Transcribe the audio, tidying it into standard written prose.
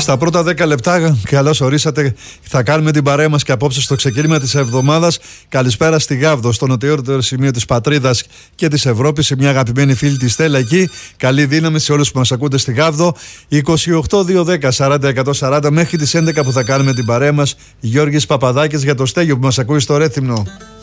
Στα πρώτα 10 λεπτά, καλώς ορίσατε. Θα κάνουμε την παρέα μας και απόψε στο ξεκίνημα της εβδομάδας. Καλησπέρα στη Γάβδο, στο νοτιότερο σημείο της πατρίδας και της Ευρώπης. Σε μια αγαπημένη φίλη της Στέλλα εκεί. Καλή δύναμη σε όλους που μας ακούτε στη Γάβδο. 28-210-40-140 μέχρι τις 11 που θα κάνουμε την παρέα μας. Γιώργης Παπαδάκης για το Στέλιο που μας ακούει στο Ρέθυμνο.